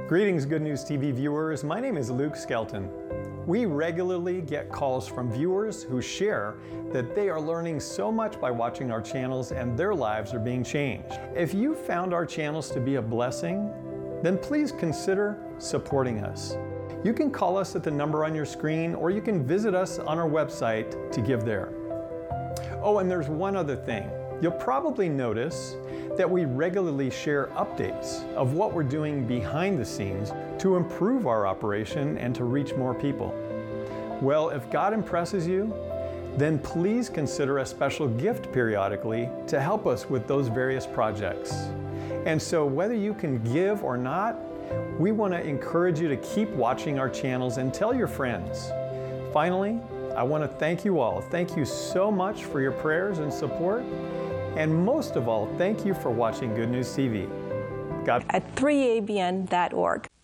Greetings, Good News TV viewers. My name is Luke Skelton. We regularly get calls from viewers who share that they are learning so much by watching our channels and their lives are being changed. If you found our channels to be a blessing, then please consider supporting us. You can call us at the number on your screen, or you can visit us on our website to give there. Oh, and there's one other thing. You'll probably notice that we regularly share updates of what we're doing behind the scenes to improve our operation and to reach more people. Well, if God impresses you, then please consider a special gift periodically to help us with those various projects. And so whether you can give or not, we want to encourage you to keep watching our channels and tell your friends. Finally, I want to thank you all. Thank you so much for your prayers and support. And most of all, thank you for watching Good News TV. At 3abn.org.